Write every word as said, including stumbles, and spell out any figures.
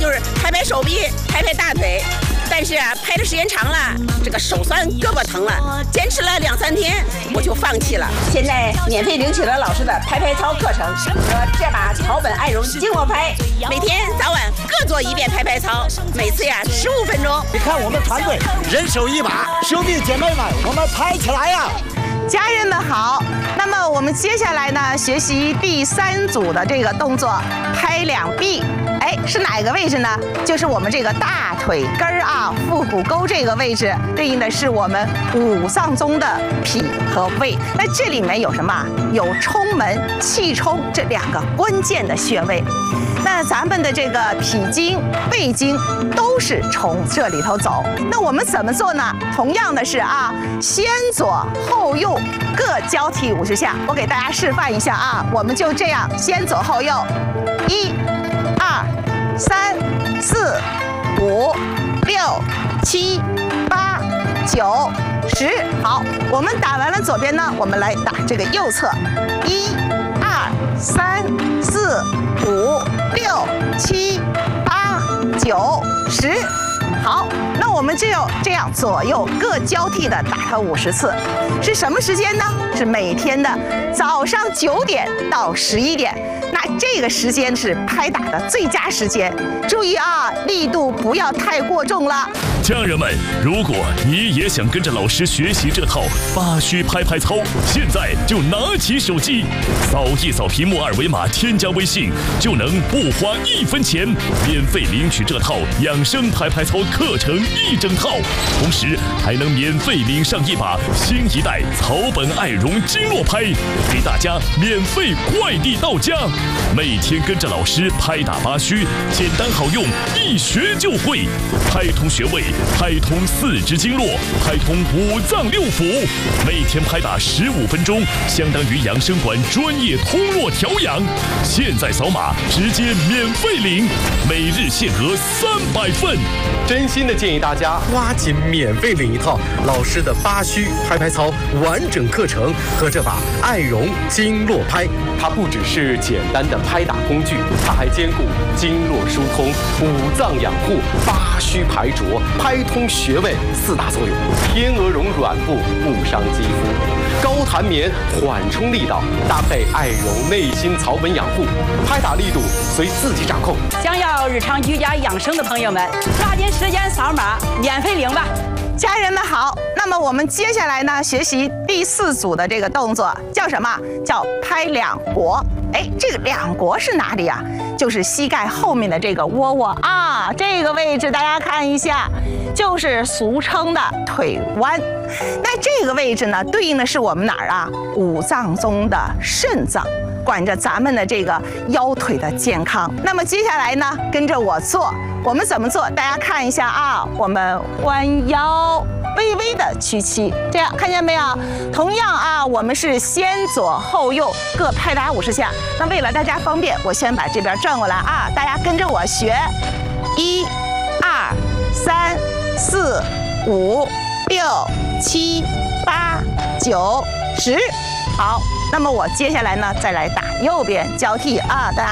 就是拍拍手臂，拍拍大腿。但是啊，拍的时间长了，这个手酸，胳膊疼了，坚持了两三天，我就放弃了。现在免费领取了老师的拍拍操课程，和这把草本爱绒经络拍，每天早晚各做一遍拍拍操，每次呀十五分钟。 你看我们团队人手一把，兄弟姐妹们，我们拍起来呀！ 家人们好，那么我们接下来呢，学习第三组的这个动作，拍两臂。哎，是哪个位置呢？就是我们这个大腿根儿啊，腹股沟这个位置，对应的是我们五脏中的脾和胃。那这里面有什么？有冲门、气冲这两个关键的穴位。那咱们的这个脾经、胃经都是从这里头走。那我们怎么做呢？同样的是啊，先左后右各交替五十下。我给大家示范一下啊，我们就这样先左后右，一、二、三、四、五、六、七、八、九、十。好，我们打完了左边呢，我们来打这个右侧，一、二、三、四、五、六、七、八、九、十。好，那我们就要这样左右各交替的打它五十次，是什么时间呢？是每天的早上九点到十一点。那这个时间是拍打的最佳时间，注意啊，力度不要太过重了。 家人们，如果你也想跟着老师学习这套八虚拍拍操，现在就拿起手机，扫一扫屏幕二维码，添加微信，就能不花一分钱，免费领取这套养生拍拍操课程一整套，同时还能免费领上一把新一代草本爱绒经络拍，给大家免费快递到家。每天跟着老师拍打八虚，简单好用，一学就会，拍通穴位，拍通四肢经络，拍通五脏六腑。每天拍打十五分钟，相当于养生馆专业通络调养。现在扫码直接免费领，每日限额三百份。 真心的建议大家抓紧免费领一套老师的八虚拍拍操完整课程和这把爱绒经络拍。它不只是简单的拍打工具，它还兼顾经络疏通、五脏养护、八虚排浊、拍通穴位四大作用。天鹅绒软布不伤肌肤，高弹棉缓冲力道，搭配爱绒内心草本养护，拍打力度随自己掌控。 想要日常居家养生的朋友们，抓紧时间扫码免费领吧。 家人们好，那么我们接下来呢，学习第四组的这个动作叫什么？叫拍两国。哎，这个两国是哪里啊？就是膝盖后面的这个窝窝啊，这个位置大家看一下，就是俗称的腿弯。那这个位置呢，对应的是我们哪儿啊？五脏中的肾脏，管着咱们的这个腰腿的健康。那么接下来呢，跟着我做，我们怎么做？大家看一下啊，我们弯腰，微微的屈膝，这样看见没有？同样啊，我们是先左后右各拍打五十下。那为了大家方便，我先把这边转过来啊，大家跟着我学，一、二、三、四、五、六、七、八、九、十。好，那么我接下来呢，再来打右边交替啊，大家。